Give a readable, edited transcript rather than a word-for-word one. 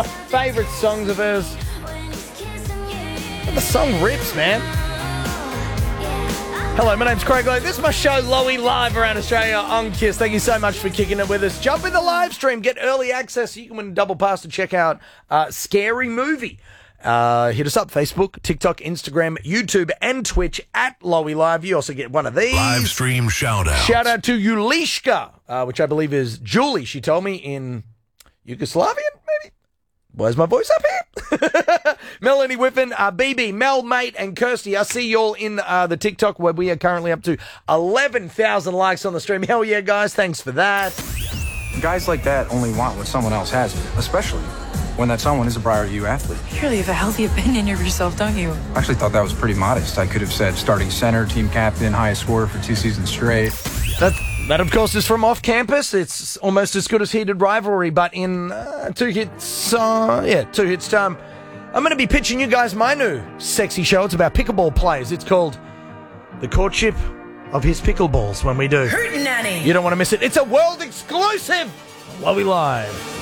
Favourite songs of hers. The song rips, man. Hello, my name's Craig Lowe. This is my show, Lowy, live around Australia on KISS. Thank you so much for kicking it with us. Jump in the live stream. Get early access so you can win a double pass to check out Scary Movie. Hit us up, Facebook, TikTok, Instagram, YouTube, and Twitch at Lowy Live. You also get one of these. Live stream shout out. Shout out to Ulishka, which I believe is Julie, she told me, in Yugoslavian, maybe? Where's my voice up here? Melanie Whiffen, BB, Mel, Mate, and Kirsty. I see you all in the TikTok where we are currently up to 11,000 likes on the stream. Hell yeah, guys. Thanks for that. Guys like that only want what someone else has, especially when that someone is a prior U athlete. You really have a healthy opinion of yourself, don't you? I actually thought that was pretty modest. I could have said starting center, team captain, highest scorer for 2 seasons straight. That, of course, is from off campus. It's almost as good as Heated Rivalry, but in 2 hits time. I'm going to be pitching you guys my new sexy show. It's about pickleball players. It's called The Courtship of His Pickleballs when we do. Hootenanny. You don't want to miss it. It's a world exclusive. Lowy Live.